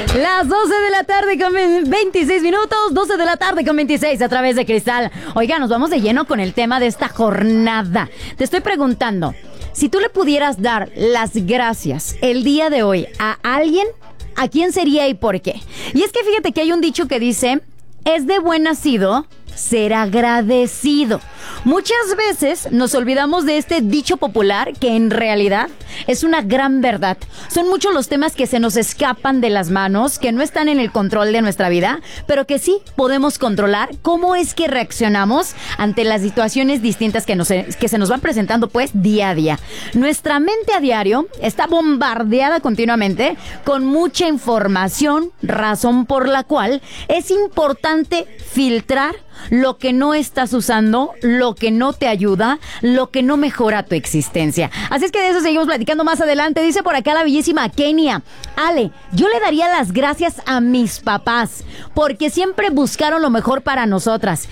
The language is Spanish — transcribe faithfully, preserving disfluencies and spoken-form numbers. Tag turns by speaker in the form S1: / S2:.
S1: Las doce de la tarde con veintiséis minutos, doce de la tarde con veintiséis a través de Cristal. Oiga, nos vamos de lleno con el tema de esta jornada. Te estoy preguntando, si tú le pudieras dar las gracias el día de hoy a alguien, ¿a quién sería y por qué? Y es que fíjate que hay un dicho que dice, es de buen nacido ser agradecido. Muchas veces nos olvidamos de este dicho popular que en realidad es una gran verdad. Son muchos los temas que se nos escapan de las manos, que no están en el control de nuestra vida, pero que sí podemos controlar cómo es que reaccionamos ante las situaciones distintas que, nos, que se nos van presentando pues día a día. Nuestra mente a diario está bombardeada continuamente con mucha información, razón por la cual es importante filtrar lo que no estás usando, lo que no te ayuda, lo que no mejora tu existencia. Así es que de eso seguimos platicando más adelante. Dice por acá la bellísima Kenia: Ale, yo le daría las gracias a mis papás porque siempre buscaron lo mejor para nosotras.